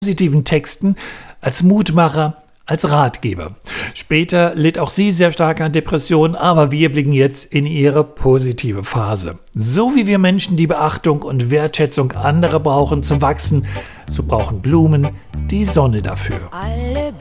positiven Texten, als Mutmacher, als Ratgeber. Später litt auch sie sehr stark an Depressionen, aber wir blicken jetzt in ihre positive Phase. So wie wir Menschen die Beachtung und Wertschätzung anderer brauchen zum Wachsen, so brauchen Blumen die Sonne dafür.